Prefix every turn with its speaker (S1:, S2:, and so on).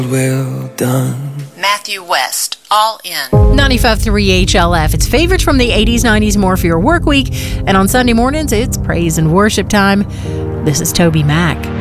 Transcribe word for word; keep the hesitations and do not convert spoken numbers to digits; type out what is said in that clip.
S1: Well done.
S2: Matthew West, All In.
S3: ninety-five point three H L F. It's favorites from the eighties, nineties, more for your work week. And on Sunday mornings, it's praise and worship time. This is Toby Mac.